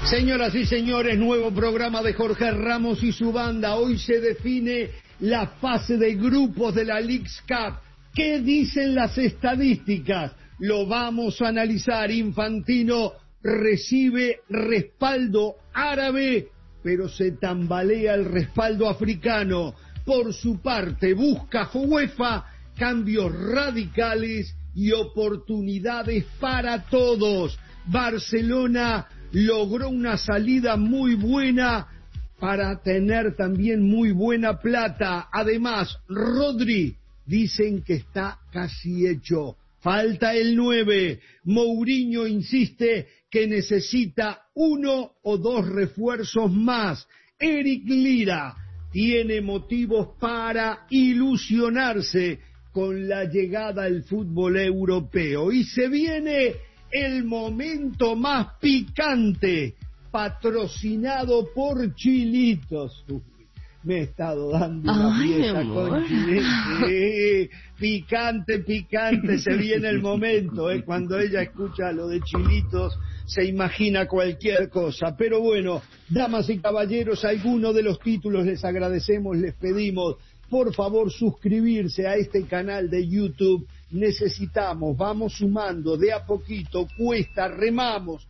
Señoras y señores, nuevo programa de Jorge Ramos y su banda. Hoy se define la fase de grupos de la Leagues Cup. ¿Qué dicen las estadísticas? Lo vamos a analizar. Infantino recibe respaldo árabe, pero se tambalea el respaldo africano. Por su parte, busca UEFA cambios radicales y oportunidades para todos. Barcelona logró una salida muy buena para tener también muy buena plata. Además, Rodri dicen que está casi hecho. Falta el 9. Mourinho insiste que necesita 1 o 2 refuerzos más. Eric Lira tiene motivos para ilusionarse con la llegada al fútbol europeo. Y se viene el momento más picante, patrocinado por Chilitos. Me he estado dando una pieza con Chilitos. Picante, se viene el momento, cuando ella escucha lo de Chilitos, se imagina cualquier cosa. Pero bueno, damas y caballeros, algunos de los títulos les agradecemos, les pedimos, por favor, suscribirse a este canal de YouTube. Necesitamos, vamos sumando de a poquito, cuesta, remamos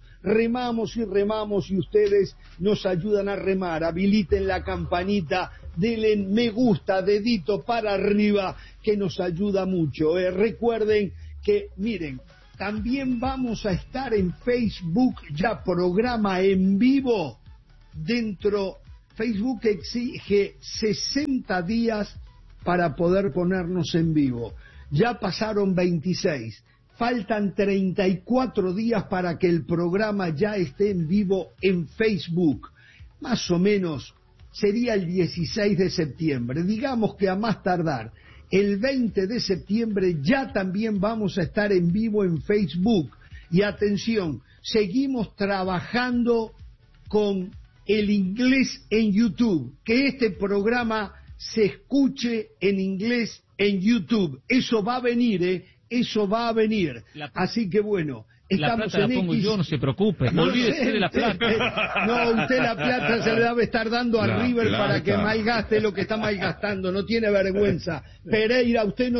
y ustedes nos ayudan a remar. Habiliten la campanita, denle me gusta, dedito para arriba, que nos ayuda mucho. Recuerden que, miren, también vamos a estar en Facebook, ya programa en vivo dentro. Facebook exige 60 días para poder ponernos en vivo. Ya pasaron 26. Faltan 34 días para que el programa ya esté en vivo en Facebook. Más o menos sería el 16 de septiembre. Digamos que a más tardar, el 20 de septiembre ya también vamos a estar en vivo en Facebook. Y atención, seguimos trabajando con el inglés en YouTube, que este programa se escuche en inglés en YouTube. Eso va a venir, eso va a venir. Así que bueno, estamos la plata en la pongo X. yo, no se preocupe, no olvídese de la plata. No, usted la plata se le debe estar dando a River plata. para que malgaste lo que está malgastando, no tiene vergüenza. Pereira, usted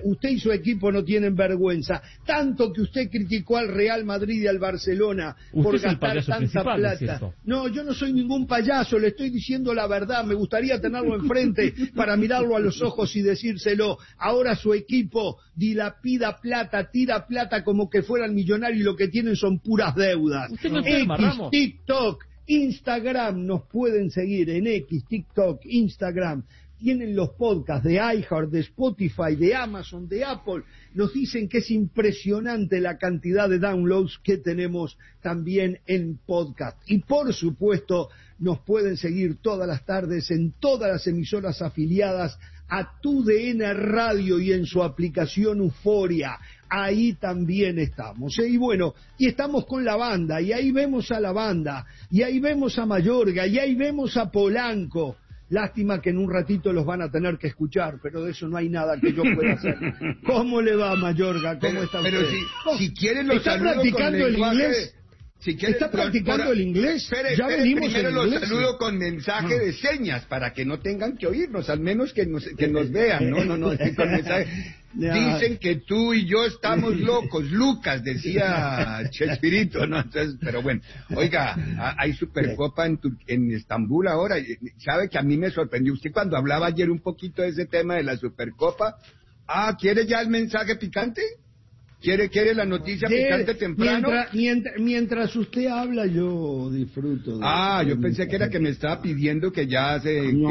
y su equipo no tienen vergüenza. Tanto que usted criticó al Real Madrid y al Barcelona por Usted es el gastar payaso tanta principal, ¿es plata. cierto? No, yo no soy ningún payaso, le estoy diciendo la verdad. Me gustaría tenerlo enfrente para mirarlo a los ojos y decírselo. Ahora su equipo dilapida plata, tira plata como que fueran millonarios y lo que tienen son puras deudas. Usted no enferma, X, Ramos. TikTok, Instagram, nos pueden seguir en X, TikTok, Instagram. Tienen los podcasts de iHeart, de Spotify, de Amazon, de Apple. Nos dicen que es impresionante la cantidad de downloads que tenemos también en podcast. Y por supuesto, nos pueden seguir todas las tardes en todas las emisoras afiliadas a TUDN Radio y en su aplicación Euforia. Ahí también estamos. Y bueno, y estamos con la banda, y ahí vemos a la banda, y ahí vemos a Mayorga, y ahí vemos a Polanco. Lástima que en un ratito los van a tener que escuchar, pero de eso no hay nada que yo pueda hacer. ¿Cómo le va, Mayorga? ¿Cómo está usted? Pero si quieren los ¿Está saludo practicando con el lenguaje... inglés? Si quieren, ¿Está practicando el inglés? Ya venimos primero en los inglés. saludo con mensaje de señas para que no tengan que oírnos, al menos que nos vean. No, con mensaje. Dicen que tú y yo estamos locos. Lucas decía Chespirito, ¿no? Entonces, pero bueno, oiga, hay Supercopa en Estambul ahora. ¿Sabe que a mí me sorprendió usted cuando hablaba ayer un poquito de ese tema de la Supercopa? ¿Quiere ya el mensaje picante? ¿Quiere la noticia picante temprano? Mientras usted habla, yo disfruto. Yo pensé que era que me estaba pidiendo que ya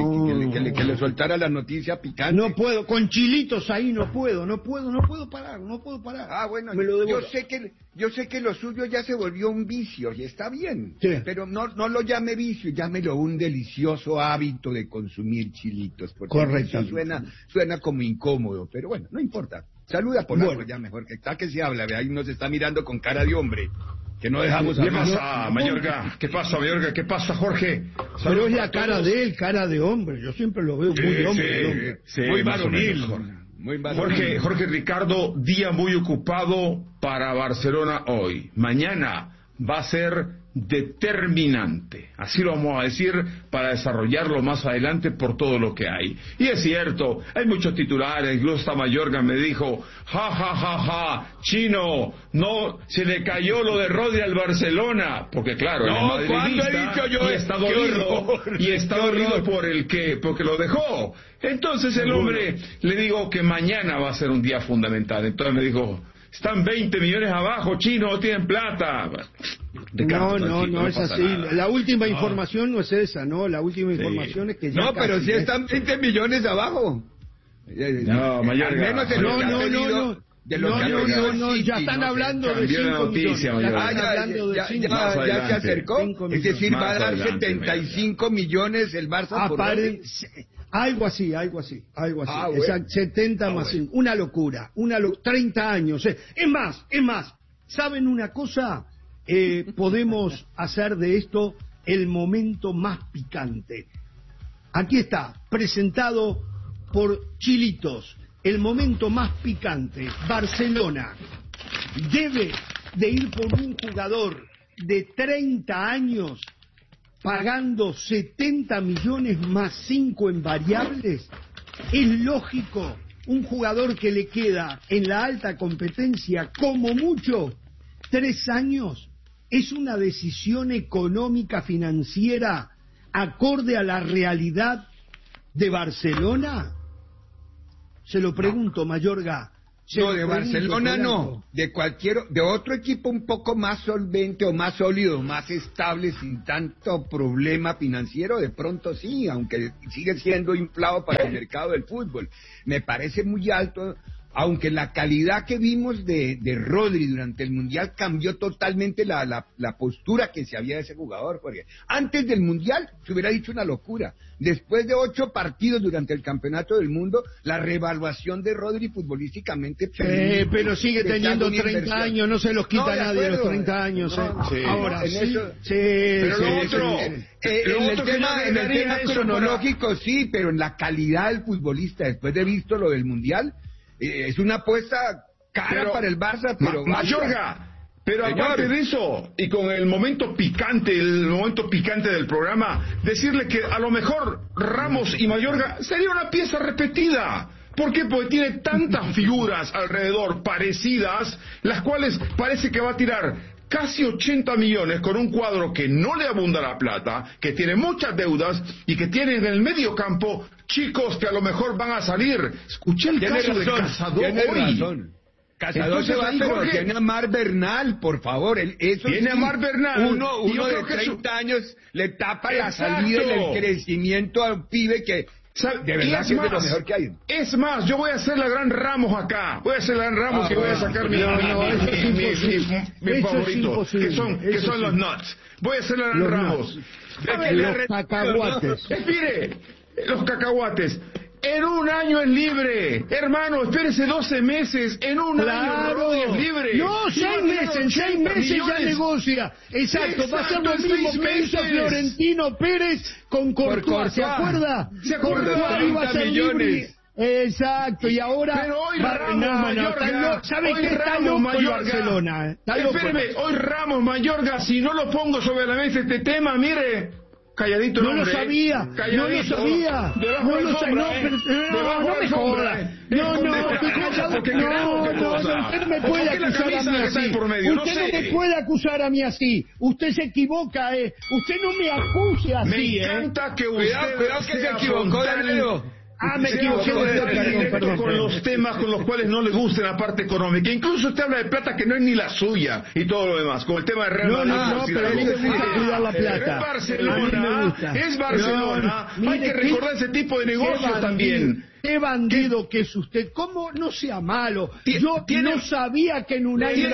que le soltara la noticia picante. No puedo, con chilitos ahí no puedo parar. Bueno, Me lo yo sé que lo suyo ya se volvió un vicio y está bien. Sí. Pero no lo llame vicio, llámelo un delicioso hábito de consumir chilitos. Porque Correcto. eso suena como incómodo, pero bueno, no importa. Saluda por ya mejor, que está que se habla, ve, ahí nos está mirando con cara de hombre, que no dejamos ¿Qué hablar. pasa, Mayorga? ¿Qué pasa, Mayorga? ¿Qué pasa, Jorge? Pero es la cara de él, cara de hombre. Yo siempre lo veo muy hombre. Sí, muy más o varonil. menos, Muy varonil. Jorge Ricardo, día muy ocupado para Barcelona hoy. Mañana va a ser determinante, así lo vamos a decir, para desarrollarlo más adelante por todo lo que hay. Y es cierto, hay muchos titulares, incluso hasta Mayorga me dijo, ja, ja, ja, ja, Chino, no, se le cayó lo de Rodri al Barcelona, porque claro, no, él es madridista y está dolido porque lo dejó. Entonces el hombre, le digo que mañana va a ser un día fundamental, entonces me dijo, están 20 millones abajo, Chino, no tienen plata. No es así. La última información no es esa, ¿no? La última información es que ya... No, pero si están 20 millones abajo. No, Mayorga. Al menos de lo que ha pedido... No, ya están hablando de 5 millones. Ya se acercó. Es decir, va a dar 75 millones el Barça por hoy. Algo así. Bueno. Exacto, 70 más 5. Una locura. 30 años. Es más. ¿Saben una cosa? Podemos hacer de esto el momento más picante. Aquí está, presentado por Chilitos. El momento más picante. Barcelona debe de ir por un jugador de 30 años pagando 70 millones más 5 en variables. Es lógico, un jugador que le queda en la alta competencia como mucho 3 años. ¿Es una decisión económica financiera acorde a la realidad de Barcelona? Se lo pregunto, Mayorga. No, de Barcelona no, de otro equipo un poco más solvente o más sólido, más estable, sin tanto problema financiero, de pronto sí, aunque sigue siendo inflado para el mercado del fútbol. Me parece muy alto, aunque la calidad que vimos de Rodri durante el Mundial cambió totalmente la postura que se había de ese jugador, porque antes del Mundial se hubiera dicho una locura. Después de 8 partidos durante el Campeonato del Mundo, la reevaluación de Rodri futbolísticamente... pero sigue teniendo 30 años, no se los quita nadie los 30 años. Ahora, pero lo otro... En el tema cronológico sí, pero en la calidad del futbolista, después de visto lo del Mundial... es una apuesta cara para el Barça, pero... Mayorga, pero aparte de eso, y con el momento picante del programa, decirle que a lo mejor Ramos y Mayorga sería una pieza repetida. ¿Por qué? Porque tiene tantas figuras alrededor parecidas, las cuales parece que va a tirar casi 80 millones con un cuadro que no le abunda la plata, que tiene muchas deudas y que tiene en el medio campo chicos que a lo mejor van a salir. Escuché el caso de Casado hoy. Casado se va, pero tiene a Mar Bernal, por favor. Tiene a Mar Bernal. Uno de 30 años le tapa la salida y el crecimiento a un pibe que... De verdad que es de lo mejor que hay. Es más, yo voy a hacer la gran Ramos acá. Voy a hacer la gran Ramos y voy a sacar mi favorito, que son los nuts. Voy a hacer la gran Ramos. Los cacahuates. Espere, los cacahuates. En un año es libre. Hermano, espérese 12 meses. En un año es libre. No, 6 meses. En 6 meses ya negocia. Exacto, va a ser lo mismo que hizo Florentino Pérez con Courtois. ¿Se acuerda? Courtois iba a ser libre. Exacto, y ahora... Pero hoy Ramos, ¿sabe qué está loco Barcelona? Espéreme, hoy Ramos, Mayorga, si no lo pongo sobre la mesa este tema, mire... Calladito, no lo sabía, no me joda. Usted me puede acusar a mí así. Usted no me puede acusar a mí así. Usted se equivoca, Usted no me acuse así, Me encanta que usted... Cuidado que se equivocó, Danilo. Me equivoqué, perdón. Con los temas con los cuales no le gusta la parte económica. Incluso usted habla de plata que no es ni la suya y todo lo demás. Con el tema de Real Madrid. No, pero a mí me gusta cuidar la plata. Es Barcelona. Hay que recordar ese tipo de negocios también. Qué bandido que es usted. ¿Cómo no sea malo? Yo no sabía que en un año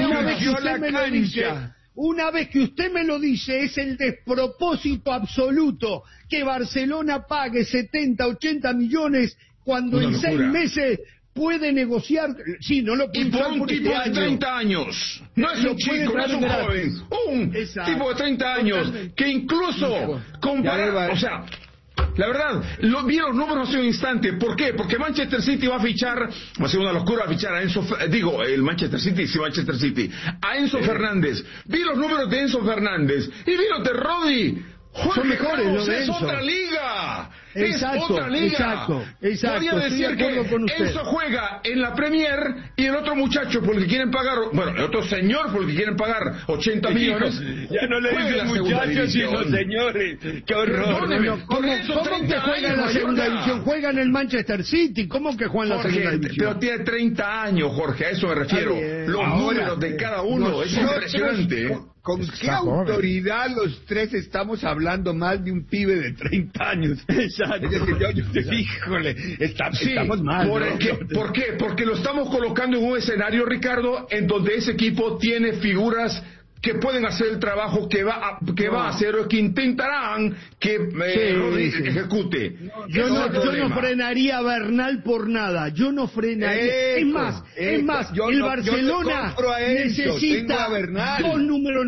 una vez que usted me lo dice, es el despropósito absoluto que Barcelona pague 70, 80 millones cuando en 6 meses puede negociar. Sí, no lo puede. Y por un tipo de 30 años. No es un chico, no es un joven. Un tipo de 30 años que incluso compara, o sea, La verdad, vi los números hace un instante. ¿Por qué? Porque Manchester City va a fichar, va a ser una locura fichar a el Manchester City, a Enzo Fernández. Vi los números de Enzo Fernández y vi los de Rodri. Son mejores los de Enzo. Es otra liga. Exacto, es otra liga. Exacto. Podría decir que Enzo juega en la Premier y el otro muchacho por el que quieren pagar, bueno, el otro señor por el que quieren pagar 80 millones. Ya no le dicen muchachos sino señores. Qué horror. ¿Cómo que juega en la segunda división? Juega en el Manchester City. ¿Cómo que juega en la segunda división? Pero tiene 30 años, Jorge, a eso me refiero. Los números de cada uno, es impresionante. ¿Con qué autoridad los tres estamos hablando mal de un pibe de 30 años? Exacto. Híjole, estamos mal. ¿Por qué? Porque lo estamos colocando en un escenario, Ricardo, en donde ese equipo tiene figuras que pueden hacer el trabajo que va a hacer o que intentarán que Rodri ejecute. Yo no frenaría a Bernal por nada. Yo no frenaría. Es más, el Barcelona necesita dos números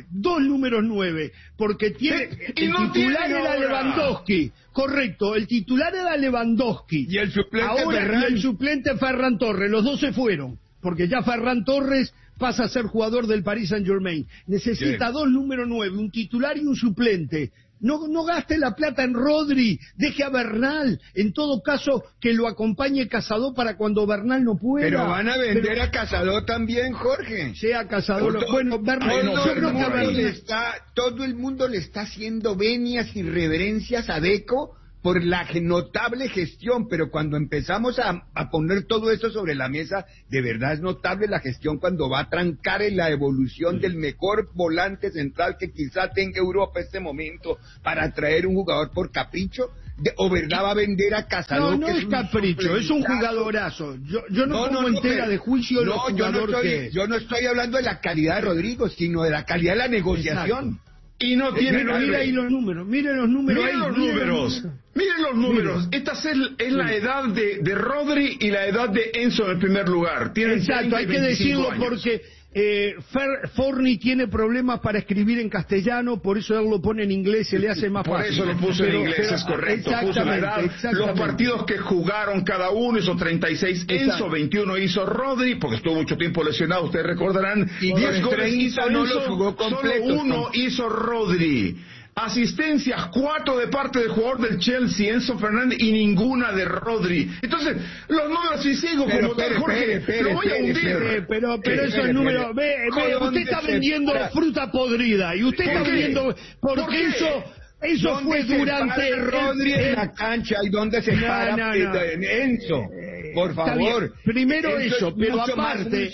9, porque tiene el titular era Lewandowski. Correcto, el titular era Lewandowski. Y el suplente Ferran Torres. Los dos se fueron, porque ya Ferran Torres pasa a ser jugador del Paris Saint-Germain. Necesita dos número 9, un titular y un suplente. No gaste la plata en Rodri, deje a Bernal. En todo caso, que lo acompañe Cazador para cuando Bernal no pueda. Pero van a vender a Cazador también, Jorge. Sea Cazador. Bueno, Bernal, todo el mundo le está haciendo venias y reverencias a Deco por la notable gestión, pero cuando empezamos a poner todo esto sobre la mesa, de verdad es notable la gestión cuando va a trancar en la evolución del mejor volante central que quizá tenga Europa en este momento para traer un jugador por capricho, o verdad va a vender a Cazador. No es capricho, es un jugadorazo. Yo no pongo en tela de juicio los jugadores yo no estoy hablando de la calidad de Rodrigo, sino de la calidad de la negociación. Exacto. Y no tiene mira ahí los números, miren los números. Esta es la edad de Rodri y la edad de Enzo en el primer lugar. Exacto, hay que decirlo años. Porque Forni tiene problemas para escribir en castellano, por eso él lo pone en inglés, se le hace más fácil. Por eso lo puso en inglés, es correcto. Puso la edad, los partidos que jugaron cada uno, hizo 36 Enzo, 21 hizo Rodri, porque estuvo mucho tiempo lesionado, ustedes recordarán. Y 10 goles hizo no los jugó completos. Solo uno hizo Rodri. Asistencias, 4 de parte del jugador del Chelsea, Enzo Fernández, y ninguna de Rodri. Entonces, los números, si sigo como tal, Jorge, lo voy a hundir. Pero esos números, usted está vendiendo fruta podrida, y usted está vendiendo, porque eso fue durante Rodri en la cancha, y dónde se para Enzo, por favor. Primero eso, pero aparte,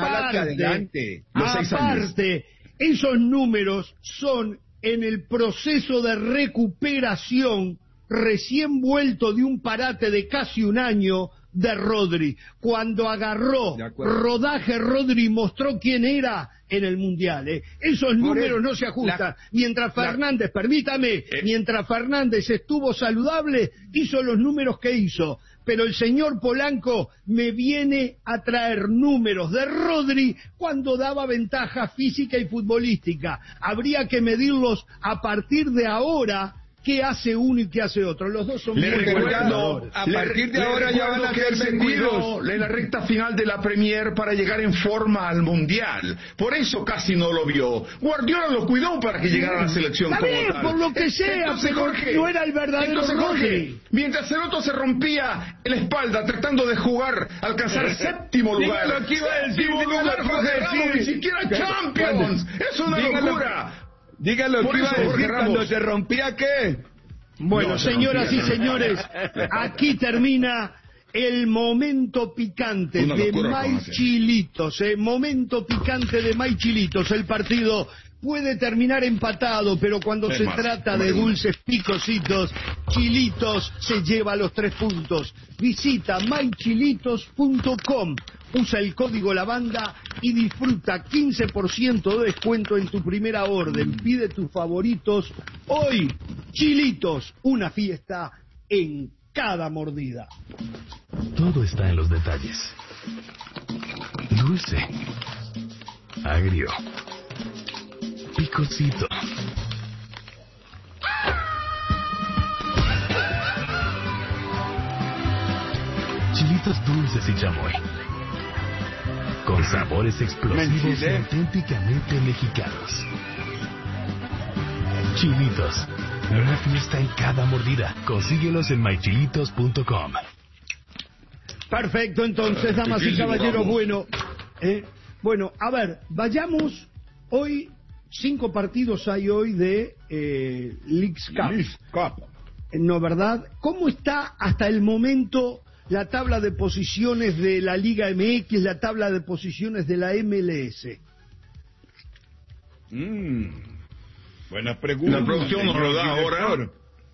esos números son en el proceso de recuperación recién vuelto de un parate de casi un año de Rodri. Cuando agarró rodaje, Rodri mostró quién era en el Mundial. Esos números no se ajustan. Mientras Fernández estuvo saludable, hizo los números que hizo. Pero el señor Polanco me viene a traer números de Rodri cuando daba ventaja física y futbolística. Habría que medirlos a partir de ahora. ¿Qué hace uno y qué hace otro? Los dos son muy buenos. A partir de ahora ya van a ser vendidos en la recta final de la Premier para llegar en forma al Mundial. Por eso casi no lo vio. Guardiola lo cuidó para que llegara a la selección como tal. Por lo que sea, entonces, pero Jorge, no era el verdadero Rodri. Mientras el otro se rompía la espalda tratando de jugar, alcanzar el séptimo lugar. Lo que iba a decir, ni siquiera Champions. Es una locura. Dígalo que iba a decir cuando se rompía, ¿qué? Bueno, señoras y señores, aquí termina el momento picante de May Chilitos. Momento picante de May Chilitos. El partido puede terminar empatado, pero cuando se trata de dulces picositos, Chilitos se lleva los 3 puntos. Visita mychilitos.com. Usa el código LAVANDA y disfruta 15% de descuento en tu primera orden. Pide tus favoritos hoy. Chilitos, una fiesta en cada mordida. Todo está en los detalles. Dulce, agrio, picosito. chilitos dulces y chamoy. Con sabores explosivos y auténticamente mexicanos. Chilitos, una fiesta en cada mordida. Consíguelos en mychilitos.com. Perfecto, entonces, damas y caballeros, bueno, a ver, vayamos hoy, 5 partidos hay hoy de Leagues Cup. ¿No, verdad? ¿Cómo está hasta el momento la tabla de posiciones de la Liga MX, la tabla de posiciones de la MLS? Buena pregunta. La producción nos lo da ahora.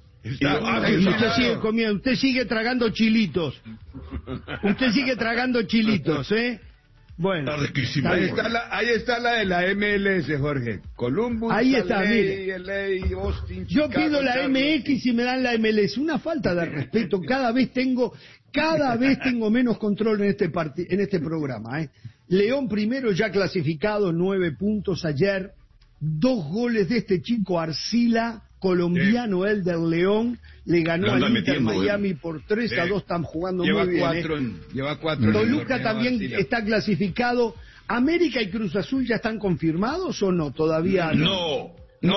Usted sigue comiendo, usted sigue tragando chilitos. Usted sigue tragando chilitos, ¿eh? Bueno, ahí está la de la MLS, Jorge. Columbus, ahí está, LA, Austin, yo Chicago, pido la MX y me dan la MLS. Una falta de respeto. Cada vez tengo menos control en este programa, ¿eh? León primero, ya clasificado, 9 puntos ayer. 2 goles de este chico Arcila, colombiano, el del León, le ganó al Inter Miami por 3-2, están jugando muy bien. Lleva 4. Toluca también está clasificado. ¿América y Cruz Azul ya están confirmados o no? Todavía no.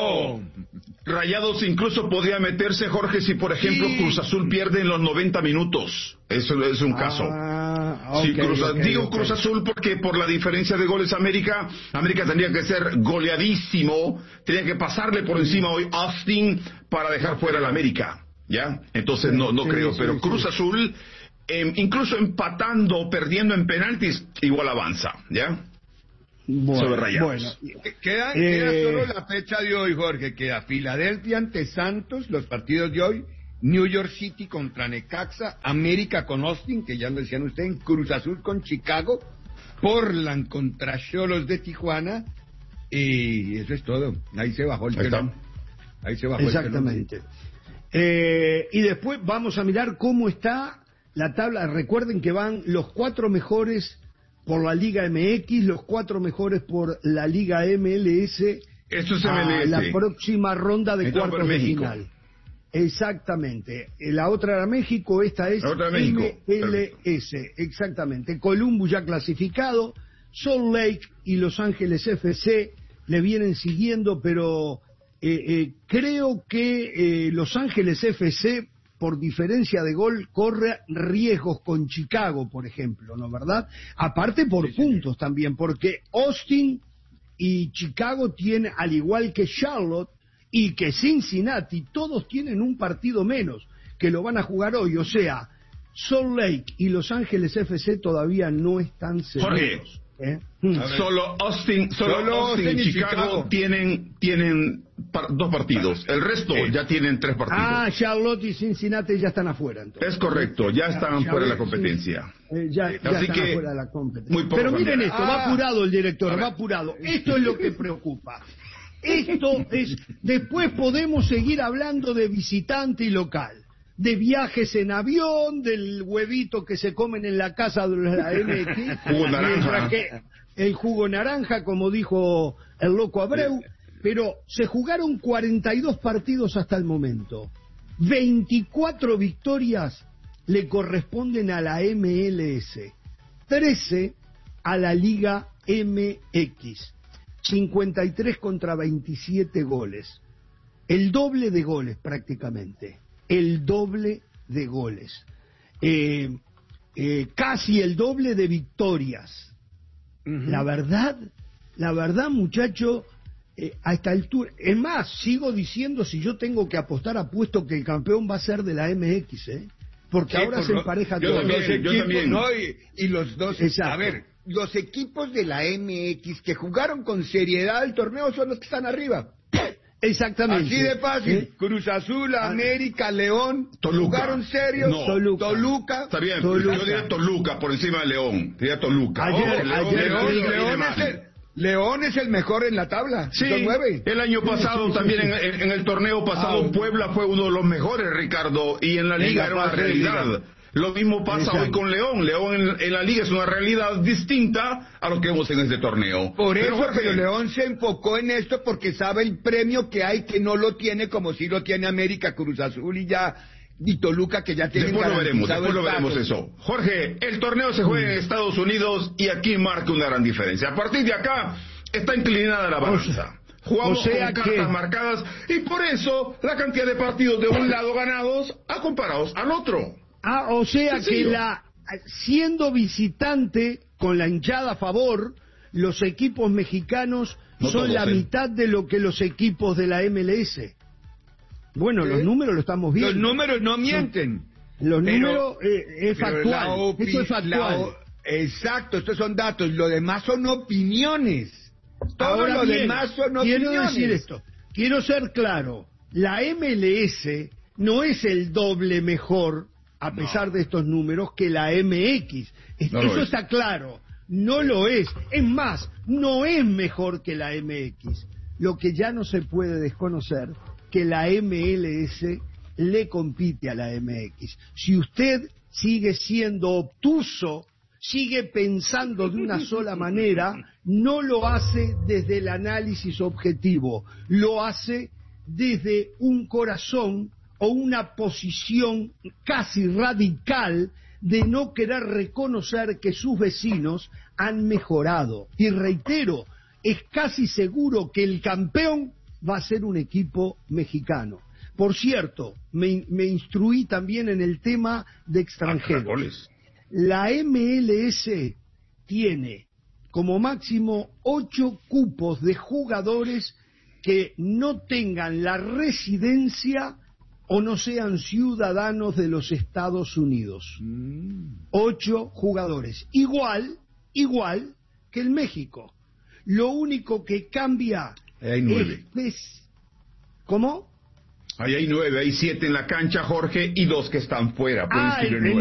Rayados incluso podría meterse, Jorge, si por ejemplo Cruz Azul pierde en los 90 minutos. Eso es un caso. Cruz Azul porque por la diferencia de goles América tendría que ser goleadísimo, tenía que pasarle por encima hoy Austin para dejar fuera al América, ¿ya? Entonces no creo, pero Cruz Azul, incluso empatando, perdiendo en penaltis, igual avanza, ¿ya? Sobre Rayados. Queda solo la fecha de hoy, Jorge. Queda Filadelfia ante Santos, los partidos de hoy. New York City contra Necaxa, América con Austin, que ya lo decían ustedes, Cruz Azul con Chicago, Portland contra Xolos de Tijuana, y eso es todo. Ahí se bajó el telón. Exactamente. Y después vamos a mirar cómo está la tabla. Recuerden que van los 4 mejores por la Liga MX, los 4 mejores por la Liga MLS. Esto es MLS. La próxima ronda de cuartos de final. Exactamente. La otra era México, esta es MLS. Exactamente. Columbus ya clasificado, Salt Lake y Los Ángeles FC le vienen siguiendo, pero creo que Los Ángeles FC, por diferencia de gol, corre riesgos con Chicago, por ejemplo, ¿no, verdad? Aparte por puntos también, porque Austin y Chicago tienen, al igual que Charlotte y que Cincinnati, todos tienen un partido menos, que lo van a jugar hoy. O sea, Salt Lake y Los Ángeles FC todavía no están seguros. Solo Austin y Chicago tienen 2 partidos. El resto ya tienen 3 partidos. Charlotte y Cincinnati ya están afuera. Entonces. Es correcto, ya están fuera de la competencia. Ya están afuera de la competencia. Pero miren esto, va apurado el director, va apurado. Esto es lo que preocupa. Después podemos seguir hablando de visitante y local, de viajes en avión, del huevito que se comen en la casa de la MX, jugo naranja. El jugo naranja, como dijo el loco Abreu, pero se jugaron 42 partidos hasta el momento. 24 victorias le corresponden a la MLS, 13 a la Liga MX. 53 contra 27 goles. El doble de goles prácticamente. El doble de goles. Casi el doble de victorias. La verdad, muchacho, a esta altura. Es más, sigo diciendo, si yo tengo que apostar, apuesto que el campeón va a ser de la MX, porque ahora se empareja todo. Yo también. ¿No? Y los dos. Exacto. A ver, los equipos de la MX que jugaron con seriedad el torneo son los que están arriba. Exactamente. Así de fácil. Cruz Azul, América, León. Toluca. ¿Jugaron serios? No. Toluca. Está bien, yo diría Toluca por encima de León. Diría Toluca. León es el mejor en la tabla. Sí, son 9. el año pasado también en el torneo pasado Puebla fue uno de los mejores, Ricardo, y en la liga era una realidad. Lo mismo pasa hoy con León. León en la liga es una realidad distinta a lo que vemos en este torneo. Por eso, pero León se enfocó en esto porque sabe el premio que hay, que no lo tiene como si lo tiene América, Cruz Azul y ya y Toluca, que ya tienen garantizado después lo veremos eso. Jorge, el torneo se juega en Estados Unidos y aquí marca una gran diferencia. A partir de acá está inclinada la balanza. Jugamos con cartas marcadas y por eso la cantidad de partidos de un lado ganados a comparados al otro. O sea que siendo visitante con la hinchada a favor, los equipos mexicanos son la mitad de lo que los equipos de la MLS. Bueno, los números lo estamos viendo. Los números no mienten. Los números es factual. Esto es factual. Exacto, estos son datos. Lo demás son opiniones. Todo lo demás son opiniones. Quiero decir esto. Quiero ser claro. La MLS no es el doble mejor, a pesar de estos números, que la MX. Eso está claro. No lo es. Es más, no es mejor que la MX. Lo que ya no se puede desconocer, que la MLS le compite a la MX. Si usted sigue siendo obtuso, sigue pensando de una sola manera, no lo hace desde el análisis objetivo, lo hace desde un corazón o una posición casi radical de no querer reconocer que sus vecinos han mejorado. Y reitero, es casi seguro que el campeón va a ser un equipo mexicano. Por cierto, me instruí también en el tema de extranjeros. La MLS tiene como máximo 8 cupos de jugadores que no tengan la residencia o no sean ciudadanos de los Estados Unidos. 8 jugadores. Igual que el México. Lo único que cambia hay 9. ¿Cómo? Ahí hay 9, hay 7 en la cancha, Jorge, y 2 que están fuera.